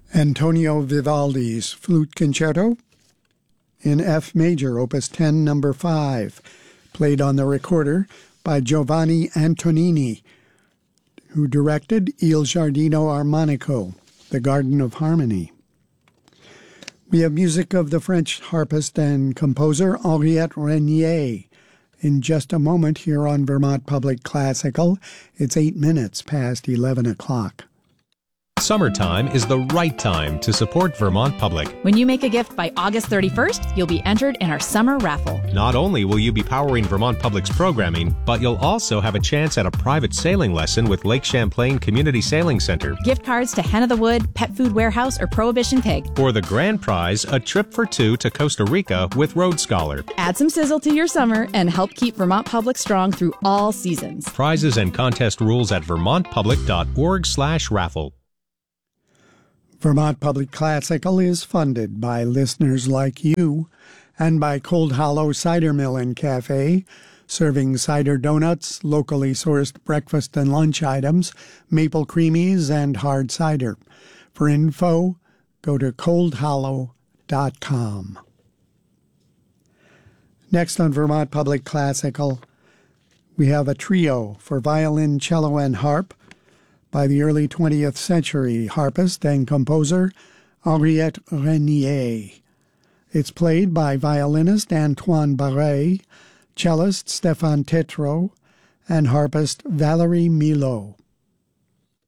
Antonio Vivaldi's Flute Concerto in F major, Opus 10, number 5, played on the recorder by Giovanni Antonini, who directed Il Giardino Armonico, The Garden of Harmony. We have music of the French harpist and composer Henriette Renier. In just a moment here on Vermont Public Classical, it's 8 minutes past 11 o'clock. Summertime is the right time to support Vermont Public. When you make a gift by August 31st, you'll be entered in our summer raffle. Not only will you be powering Vermont Public's programming, but you'll also have a chance at a private sailing lesson with Lake Champlain Community Sailing Center. Gift cards to Hen of the Wood, Pet Food Warehouse, or Prohibition Pig. For the grand prize, a trip for 2 to Costa Rica with Rhodes Scholar. Add some sizzle to your summer and help keep Vermont Public strong through all seasons. Prizes and contest rules at vermontpublic.org/raffle. Vermont Public Classical is funded by listeners like you and by Cold Hollow Cider Mill and Cafe, serving cider donuts, locally sourced breakfast and lunch items, maple creamies, and hard cider. For info, go to coldhollow.com. Next on Vermont Public Classical, we have a trio for violin, cello, and harp by the early 20th century harpist and composer Henriette Renier. It's played by violinist Antoine Barret, cellist Stéphane Tétrault, and harpist Valérie Milot.